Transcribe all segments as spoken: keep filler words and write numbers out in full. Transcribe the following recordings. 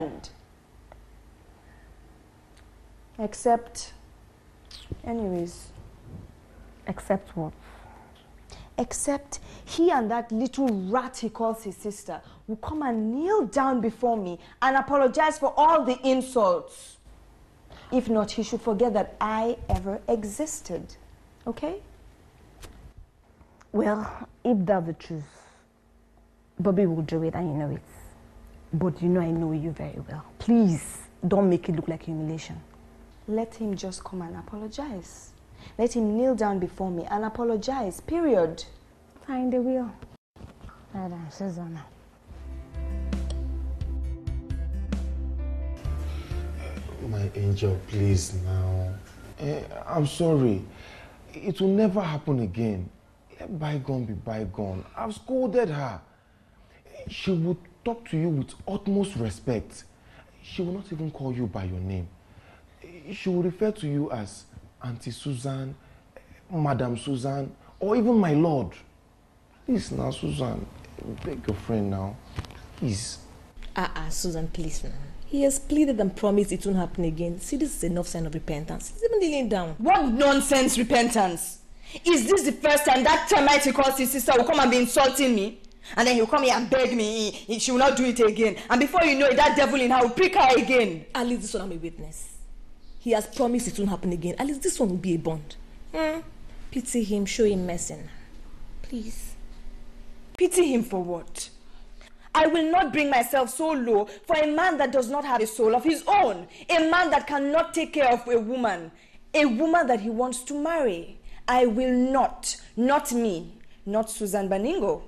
Except, anyways. Except what? Except he and that little rat he calls his sister will come and kneel down before me and apologize for all the insults. If not, he should forget that I ever existed. Okay? Well, if that's the truth, Bobby will do it and you know it. But you know I know you very well. Please, don't make it look like humiliation. Let him just come and apologize. Let him kneel down before me and apologize, period. Fine, they will. Madam Susanna. My angel, please now. Eh, I'm sorry. It will never happen again. Let bygone be bygone. I've scolded her. She would talk to you with utmost respect. She will not even call you by your name. She will refer to you as Auntie Susan, Madam Susan, or even my lord. Please now, Susan, beg your friend now. Please. Ah, uh, uh, Susan, please now. He has pleaded and promised it won't happen again. See, this is enough sign of repentance. He's even kneeling down. What nonsense repentance? Is this the first time that termite he calls his sister will come and be insulting me? And then he'll come here and beg me. He, she will not do it again. And before you know it, that devil in her will prick her again. At least this one I'm a witness. He has promised it won't happen again. At least this one will be a bond. Hmm? Pity him, show him mercy. Please. Pity him for what? I will not bring myself so low for a man that does not have a soul of his own. A man that cannot take care of a woman. A woman that he wants to marry. I will not. Not me. Not Susan Baningo.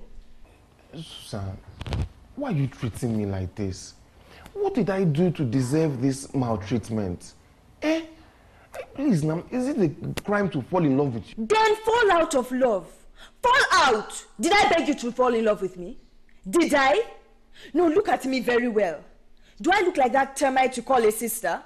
Susan, why are you treating me like this? What did I do to deserve this maltreatment? Eh? Please now, is it a crime to fall in love with you? Then fall out of love. Fall out! Did I beg you to fall in love with me? Did I? No, look at me very well. Do I look like that termite you call a sister?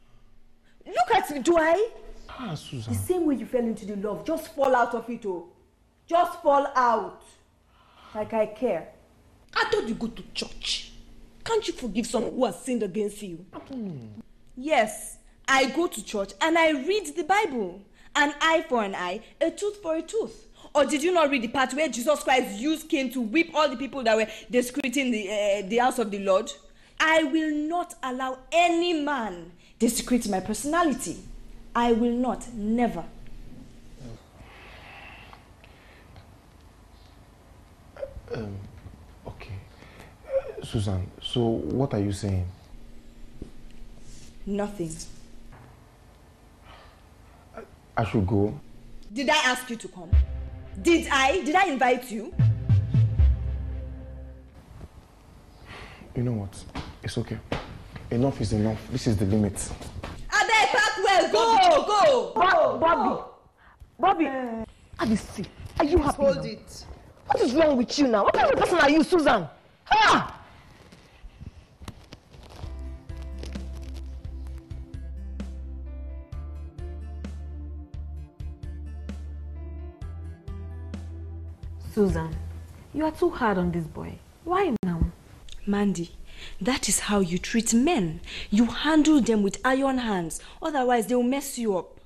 Look at me, do I? Ah, Susan. The same way you fell into the love, just fall out of it, oh. Just fall out. Like I care. I thought you go to church. Can't you forgive someone who has sinned against you? Mm. Yes, I go to church and I read the Bible. An eye for an eye, a tooth for a tooth. Or did you not read the part where Jesus Christ used Cain to whip all the people that were desecrating the, uh, the house of the Lord? I will not allow any man desecrate my personality. I will not, never. Um, okay. Uh, Susan, so what are you saying? Nothing. I, I should go. Did I ask you to come? Did I? Did I invite you? You know what? It's okay. Enough is enough. This is the limit. Abeg, pack well. Go, go. Bo Bobby. Bobby. Uh, Abisi, are you happy Hold now? it. What is wrong with you now? What kind of person are you, Susan? Ah! Susan, you are too hard on this boy. Why now? Mandy, that is how you treat men. You handle them with iron hands. Otherwise, they will mess you up.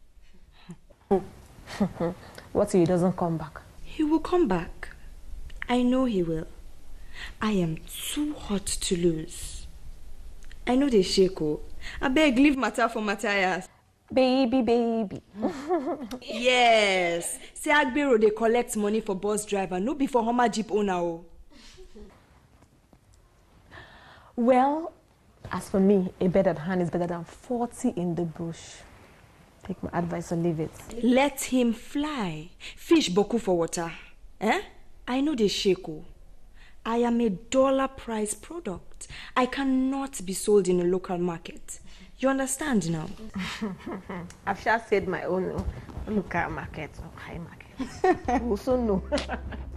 What if he doesn't come back? He will come back. I know he will. I am too hot to lose. I know they shake. Oh. I beg, leave matter for Matthias. Baby, baby. Yes. Say Agbero, they collect money for bus driver, no be for Hummer Jeep owner. Oh. Well, as for me, a bed at hand is better than forty in the bush. Take my advice or leave it. Let him fly. Fish boku for water. Eh? I know they shake. Oh. I am a dollar price product. I cannot be sold in a local market. You understand now? I've just said my own local market or high market. Also no.